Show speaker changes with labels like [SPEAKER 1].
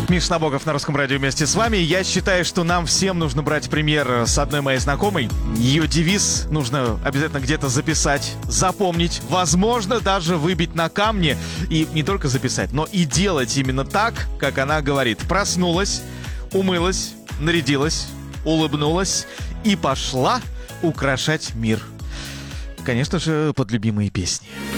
[SPEAKER 1] Миша Набоков на Русском радио вместе с вами. Я считаю, что нам всем нужно брать пример с одной моей знакомой. Ее девиз нужно обязательно где-то записать, запомнить, возможно, даже выбить на камне. И не только записать, но и делать именно так, как она говорит. Проснулась, умылась, нарядилась, улыбнулась и пошла украшать мир. Конечно же, под любимые песни.